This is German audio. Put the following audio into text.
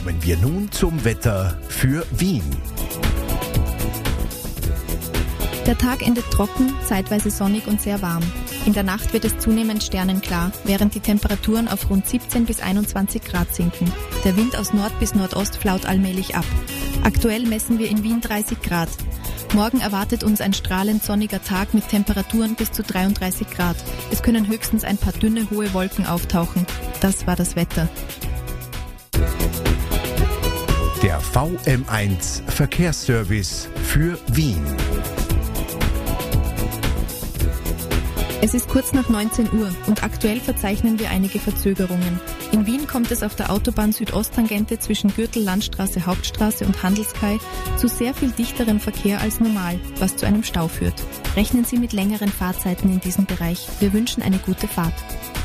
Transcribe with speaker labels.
Speaker 1: Kommen wir nun zum Wetter für Wien.
Speaker 2: Der Tag endet trocken, zeitweise sonnig und sehr warm. In der Nacht wird es zunehmend sternenklar, während die Temperaturen auf rund 17 bis 21 Grad sinken. Der Wind aus Nord bis Nordost flaut allmählich ab. Aktuell messen wir in Wien 30 Grad. Morgen erwartet uns ein strahlend sonniger Tag mit Temperaturen bis zu 33 Grad. Es können höchstens ein paar dünne, hohe Wolken auftauchen. Das war das Wetter.
Speaker 1: Der VM1 Verkehrsservice für Wien.
Speaker 2: Es ist kurz nach 19 Uhr und aktuell verzeichnen wir einige Verzögerungen. In Wien kommt es auf der Autobahn Südosttangente zwischen Gürtel, Landstraße, Hauptstraße und Handelskai zu sehr viel dichterem Verkehr als normal, was zu einem Stau führt. Rechnen Sie mit längeren Fahrzeiten in diesem Bereich. Wir wünschen eine gute Fahrt.